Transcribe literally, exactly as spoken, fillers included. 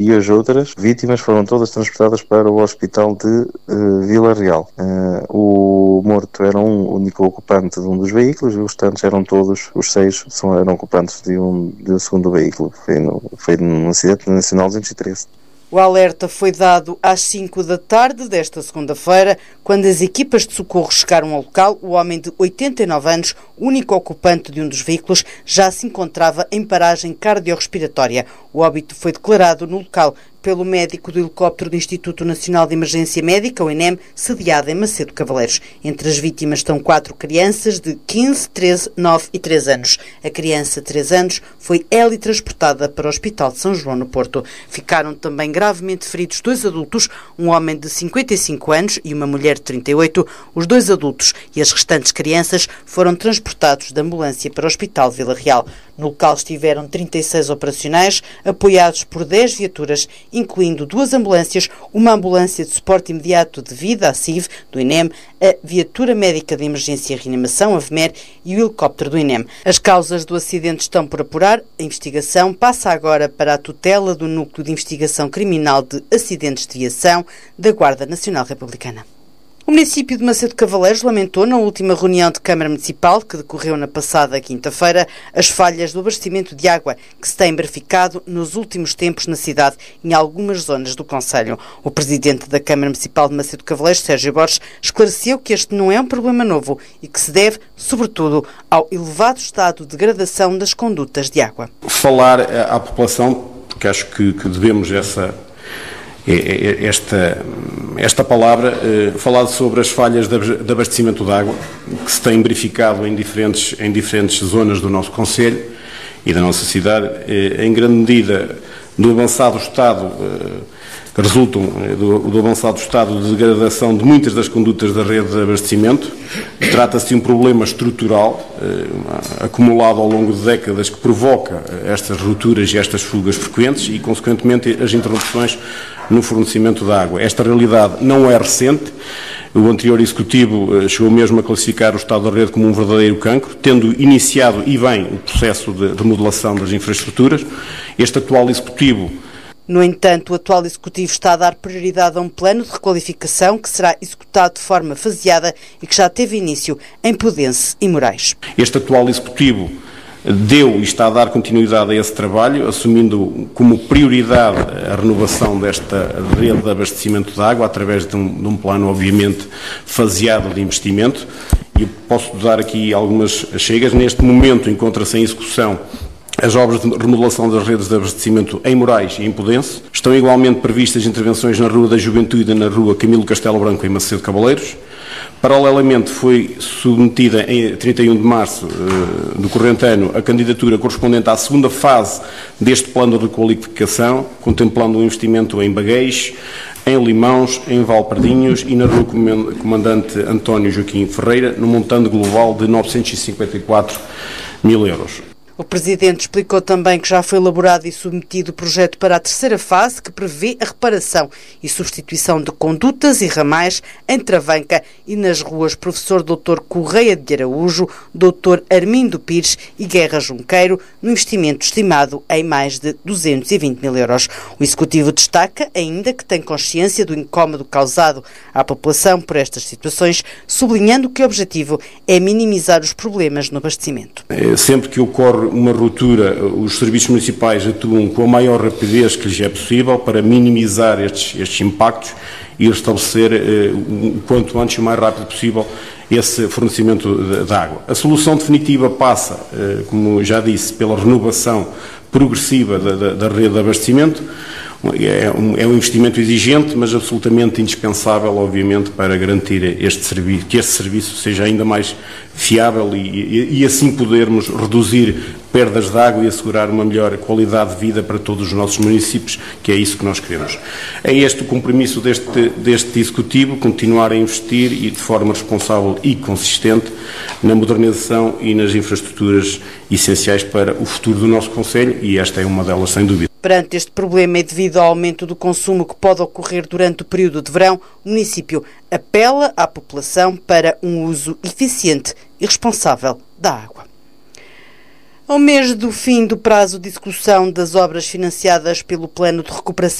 e as outras vítimas foram todas transportadas para o hospital de uh, Vila Real. Uh, o morto era um único ocupante de um dos veículos e os restantes eram todos, os seis são, eram ocupantes de um, de um segundo veículo. Foi, no, foi num acidente nacional duzentos e treze. O alerta foi dado às cinco da tarde desta segunda-feira, quando as equipas de socorro chegaram ao local. O homem de oitenta e nove anos, único ocupante de um dos veículos, já se encontrava em paragem cardiorrespiratória. O óbito foi declarado no local pelo médico do helicóptero do Instituto Nacional de Emergência Médica, o INEM, sediado em Macedo Cavaleiros. Entre as vítimas estão quatro crianças de quinze, treze, nove e três anos. A criança de três anos foi helitransportada para o Hospital de São João, no Porto. Ficaram também gravemente feridos dois adultos, um homem de cinquenta e cinco anos e uma mulher de trinta e oito. Os dois adultos e as restantes crianças foram transportados de ambulância para o Hospital de Vila Real. No local estiveram trinta e seis operacionais, apoiados por dez viaturas, incluindo duas ambulâncias, uma ambulância de suporte imediato de vida, a C I V, do INEM, a viatura médica de emergência e reanimação, a V M E R, e o helicóptero do INEM. As causas do acidente estão por apurar. A investigação passa agora para a tutela do Núcleo de Investigação Criminal de Acidentes de Viação da Guarda Nacional Republicana. O município de Macedo Cavaleiros lamentou, na última reunião de Câmara Municipal, que decorreu na passada quinta-feira, as falhas do abastecimento de água que se têm verificado nos últimos tempos na cidade, em algumas zonas do concelho. O presidente da Câmara Municipal de Macedo Cavaleiros, Sérgio Borges, esclareceu que este não é um problema novo e que se deve, sobretudo, ao elevado estado de degradação das condutas de água. Falar à população, porque acho que, que devemos essa... Esta, esta palavra, eh, falado sobre as falhas de abastecimento de água que se têm verificado em diferentes, em diferentes zonas do nosso concelho e da nossa cidade, eh, em grande medida do avançado estado, eh, que resultam eh, do, do avançado estado de degradação de muitas das condutas da rede de abastecimento. Trata-se de um problema estrutural eh, acumulado ao longo de décadas que provoca estas rupturas e estas fugas frequentes e, consequentemente, as interrupções no fornecimento de água. Esta realidade não é recente. O anterior Executivo chegou mesmo a classificar o estado da rede como um verdadeiro cancro, tendo iniciado e bem o processo de remodelação das infraestruturas. Este atual Executivo... No entanto, o atual Executivo está a dar prioridade a um plano de requalificação que será executado de forma faseada e que já teve início em Podense e Moraes. Este atual Executivo deu e está a dar continuidade a esse trabalho, assumindo como prioridade a renovação desta rede de abastecimento de água através de um, de um plano, obviamente, faseado de investimento. E posso dar aqui algumas chegas. Neste momento encontra-se em execução as obras de remodelação das redes de abastecimento em Moraes e em Podense. Estão igualmente previstas intervenções na Rua da Juventude e na Rua Camilo Castelo Branco, em Macedo Cavaleiros. Paralelamente, foi submetida em trinta e um de março uh, do corrente ano a candidatura correspondente à segunda fase deste plano de requalificação, contemplando um investimento em Bagueis, em Limãos, em Valpardinhos e na Rua Comandante António Joaquim Ferreira, no montante global de novecentos e cinquenta e quatro mil euros. O Presidente explicou também que já foi elaborado e submetido o projeto para a terceira fase, que prevê a reparação e substituição de condutas e ramais em Travanca e nas ruas Professor doutor Correia de Araújo, doutor Armindo Pires e Guerra Junqueiro, no investimento estimado em mais de duzentos e vinte mil euros. O Executivo destaca ainda que tem consciência do incómodo causado à população por estas situações, sublinhando que o objetivo é minimizar os problemas no abastecimento. É, sempre que ocorre uma ruptura, os serviços municipais atuam com a maior rapidez que lhes é possível para minimizar estes, estes impactos e restabelecer eh, o quanto antes e o mais rápido possível esse fornecimento de, de água. A solução definitiva passa, eh, como já disse, pela renovação progressiva da, da, da rede de abastecimento. É um, é um investimento exigente, mas absolutamente indispensável, obviamente, para garantir este serviço, que este serviço seja ainda mais fiável e, e, e assim podermos reduzir perdas de água e assegurar uma melhor qualidade de vida para todos os nossos municípios, que é isso que nós queremos. É este o compromisso deste, deste Executivo, continuar a investir e de forma responsável e consistente na modernização e nas infraestruturas essenciais para o futuro do nosso concelho, e esta é uma delas, sem dúvida. Perante este problema e devido ao aumento do consumo que pode ocorrer durante o período de verão, o município apela à população para um uso eficiente e responsável da água. Ao mês do fim do prazo de execução das obras financiadas pelo Plano de Recuperação